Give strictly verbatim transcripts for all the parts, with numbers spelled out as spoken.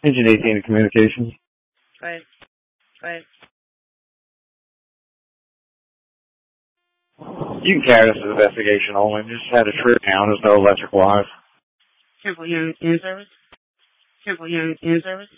Engine eighteen Communications. Go ahead. Go ahead. You can carry this as investigation only. Just had a trip down. There's no electric wires. Temple Hearing in service. Temple Hearing in service.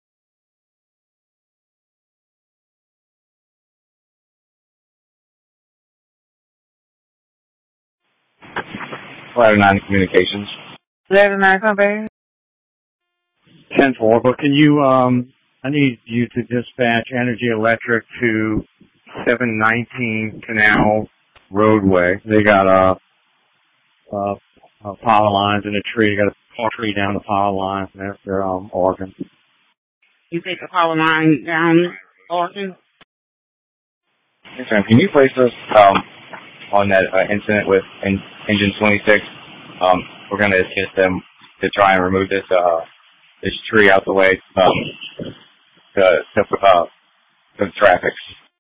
Ladder nine Communications. Ladder nine, come back. ten four, but can you, um, I need you to dispatch Energy Electric to seven nineteen Canal Roadway. They got, uh, uh, uh power lines in a tree. They got a tall tree down the power lines, and they're, they're um, Oregon. You take the power line down Oregon? Yes, ma'am. Can you place us, um, on that uh, incident with in, engine twenty-six? Um, we're going to assist them to try and remove this, uh, this tree out the way, um, to, to, uh, to the traffic.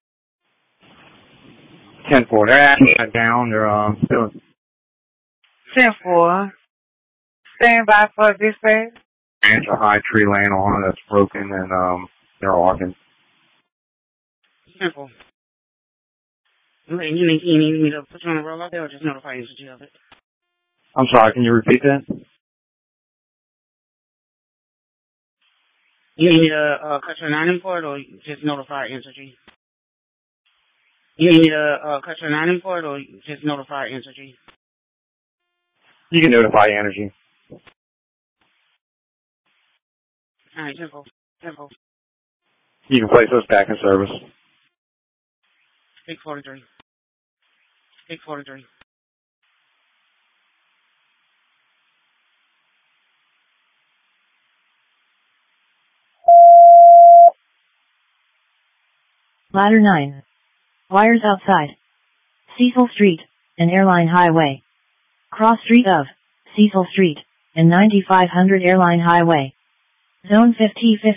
ten four, they're actually down. They're, um, still. ten four. Stand by for dispatch. Branch a high tree laying on it that's broken, and, um, they're Oregon. Simple. Okay, you need, you need me to put you on the roll out there or just notify Energy of it? I'm sorry, can you repeat that? You need me to uh, cut your nine import or just notify Energy? You need me to uh, cut your nine import or just notify Energy? You can notify Energy. All right, simple. Simple. You can place us back in service. Big forty-three. Big forty-three. Ladder nine. Wires outside. Cecil Street, and Airline Highway. Cross street of Cecil Street, and ninety-five hundred Airline Highway. Zone fifty fifty.